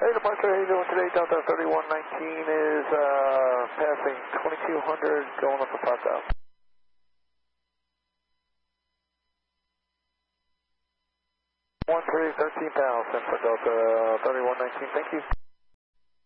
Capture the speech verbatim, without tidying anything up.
Hey, departure, how you doing today? Delta thirty-one nineteen is uh, passing twenty-two hundred, going up to five thousand. one three, thirteen thousand for Delta thirty-one nineteen, thank you.